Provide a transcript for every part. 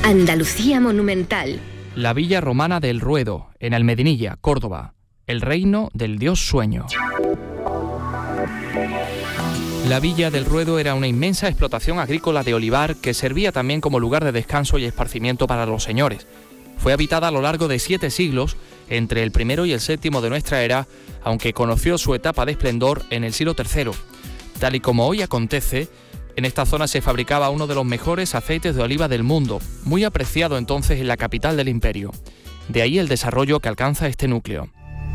Andalucía monumental. La villa romana del Ruedo, en Almedinilla, Córdoba. El reino del dios Sueño. La villa del Ruedo era una inmensa explotación agrícola de olivar que servía también como lugar de descanso y esparcimiento para los señores. Fue habitada a lo largo de 7 siglos, entre el primero y el séptimo de nuestra era, aunque conoció su etapa de esplendor en el siglo III. Tal y como hoy acontece, en esta zona se fabricaba uno de los mejores aceites de oliva del mundo, muy apreciado entonces en la capital del imperio. De ahí el desarrollo que alcanza este núcleo.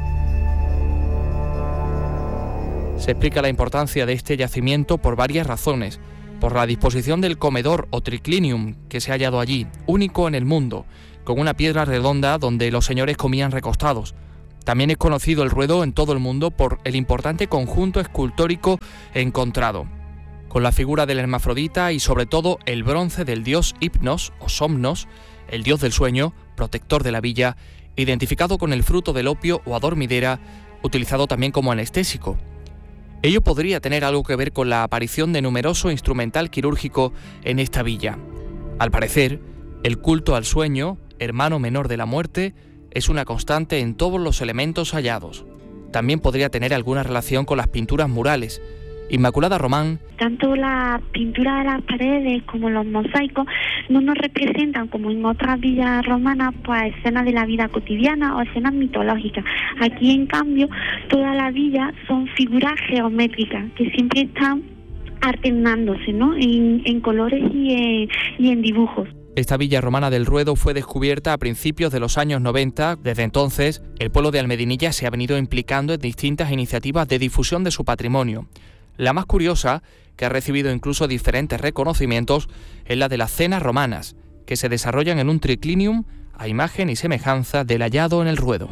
Se explica la importancia de este yacimiento por varias razones. Por la disposición del comedor o triclinium que se ha hallado allí, único en el mundo, con una piedra redonda donde los señores comían recostados. También es conocido el Ruedo en todo el mundo por el importante conjunto escultórico encontrado, con la figura del hermafrodita y sobre todo el bronce del dios Hipnos o Somnos, el dios del sueño, protector de la villa, identificado con el fruto del opio o adormidera, utilizado también como anestésico. Ello podría tener algo que ver con la aparición de numeroso instrumental quirúrgico en esta villa. Al parecer, el culto al sueño, hermano menor de la muerte, es una constante en todos los elementos hallados. También podría tener alguna relación con las pinturas murales. Inmaculada Román. Tanto la pintura de las paredes como los mosaicos no nos representan, como en otras villas romanas, pues escenas de la vida cotidiana o escenas mitológicas. Aquí, en cambio, toda la villa son figuras geométricas que siempre están alternándose, ¿no?, en colores y en dibujos. Esta villa romana del Ruedo fue descubierta a principios de los años 90. Desde entonces, el pueblo de Almedinilla se ha venido implicando en distintas iniciativas de difusión de su patrimonio. La más curiosa, que ha recibido incluso diferentes reconocimientos, es la de las cenas romanas, que se desarrollan en un triclinium a imagen y semejanza del hallado en el Ruedo.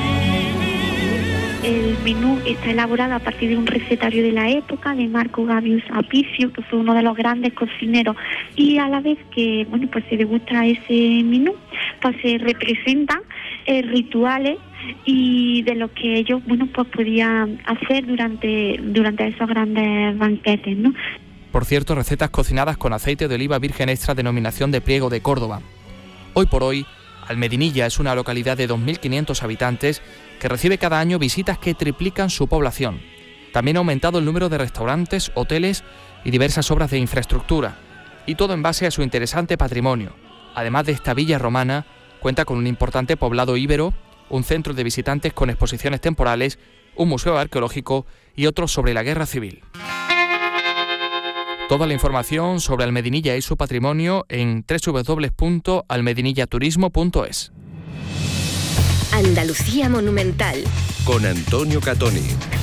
El menú está elaborado a partir de un recetario de la época de Marco Gavius Apicius, que fue uno de los grandes cocineros, y a la vez que pues se degusta ese menú, pues se representan rituales y de lo que ellos pues podían hacer durante esos grandes banquetes, ¿no? Por cierto, recetas cocinadas con aceite de oliva virgen extra, denominación de Priego de Córdoba. Hoy por hoy, Almedinilla es una localidad de 2.500 habitantes que recibe cada año visitas que triplican su población. También ha aumentado el número de restaurantes, hoteles y diversas obras de infraestructura, y todo en base a su interesante patrimonio. Además de esta villa romana, cuenta con un importante poblado íbero, un centro de visitantes con exposiciones temporales, un museo arqueológico y otros sobre la guerra civil. Toda la información sobre Almedinilla y su patrimonio en www.almedinillaturismo.es. Andalucía monumental. Con Antonio Catoni.